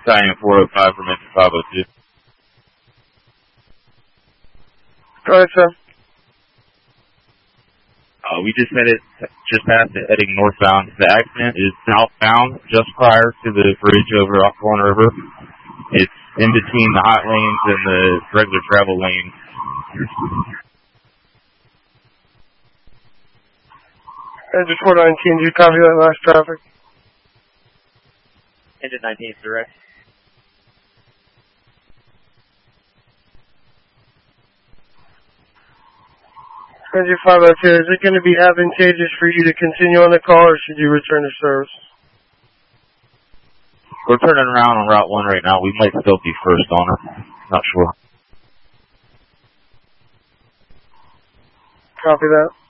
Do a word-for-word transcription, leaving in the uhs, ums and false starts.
Scion four oh five from engine five oh two. Go ahead, sir. Uh, we just headed, just past it, heading northbound. The accident is southbound, just prior to the bridge over Occoquan River. It's in between the hot lanes and the regular travel lanes. Engine four nineteen, do you copy that last traffic? Engine nineteen is direct. Engine five oh two, is it going to be advantageous for you to continue on the call, or should you return to service? We're turning around on Route one right now. We might still be first on her. Not sure. Copy that.